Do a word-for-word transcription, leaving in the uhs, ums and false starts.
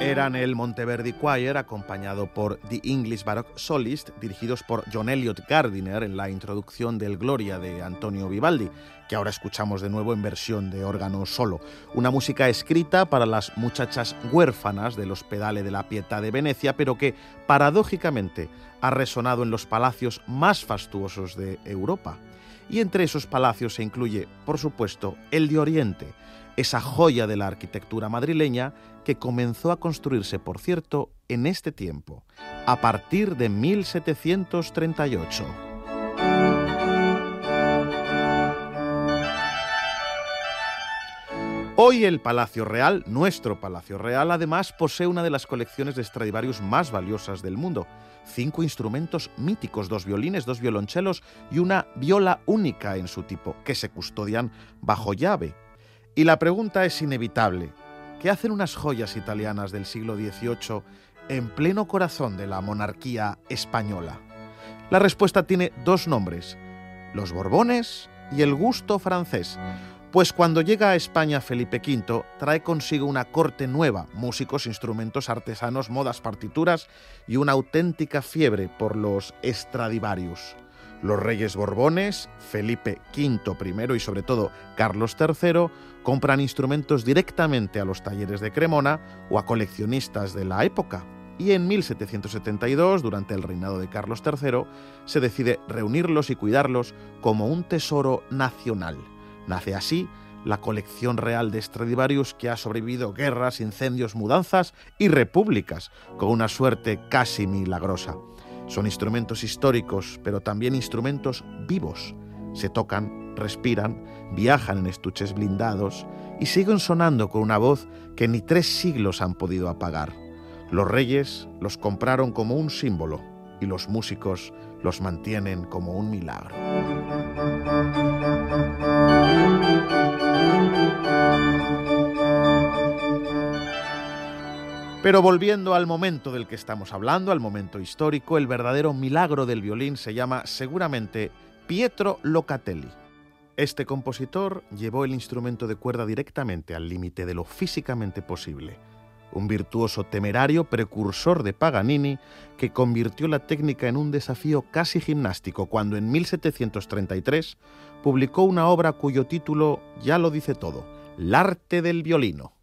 Eran el Monteverdi Choir, acompañado por The English Baroque Solist, dirigidos por John Eliot Gardiner en la introducción del Gloria de Antonio Vivaldi, que ahora escuchamos de nuevo en versión de órgano solo. Una música escrita para las muchachas huérfanas del Ospedale de la Pietà de Venecia, pero que, paradójicamente, ha resonado en los palacios más fastuosos de Europa. Y entre esos palacios se incluye, por supuesto, el de Oriente, esa joya de la arquitectura madrileña que comenzó a construirse, por cierto, en este tiempo, a partir de mil setecientos treinta y ocho. Hoy el Palacio Real, nuestro Palacio Real, además posee una de las colecciones de Stradivarius más valiosas del mundo. Cinco instrumentos míticos, dos violines, dos violonchelos y una viola única en su tipo, que se custodian bajo llave. Y la pregunta es inevitable. ¿Qué hacen unas joyas italianas del siglo dieciocho en pleno corazón de la monarquía española? La respuesta tiene dos nombres: los Borbones y el gusto francés. Pues cuando llega a España Felipe quinto, trae consigo una corte nueva, músicos, instrumentos, artesanos, modas, partituras y una auténtica fiebre por los Stradivarius. Los reyes Borbones, Felipe quinto primero y sobre todo Carlos tercero, compran instrumentos directamente a los talleres de Cremona o a coleccionistas de la época. Y en mil setecientos setenta y dos, durante el reinado de Carlos tercero, se decide reunirlos y cuidarlos como un tesoro nacional. Nace así la colección real de Stradivarius, que ha sobrevivido guerras, incendios, mudanzas y repúblicas, con una suerte casi milagrosa. Son instrumentos históricos, pero también instrumentos vivos. Se tocan, respiran, viajan en estuches blindados y siguen sonando con una voz que ni tres siglos han podido apagar. Los reyes los compraron como un símbolo y los músicos los mantienen como un milagro. Pero volviendo al momento del que estamos hablando, al momento histórico, el verdadero milagro del violín se llama seguramente Pietro Locatelli. Este compositor llevó el instrumento de cuerda directamente al límite de lo físicamente posible. Un virtuoso temerario, precursor de Paganini, que convirtió la técnica en un desafío casi gimnástico cuando en mil setecientos treinta y tres publicó una obra cuyo título ya lo dice todo: L'arte del violino.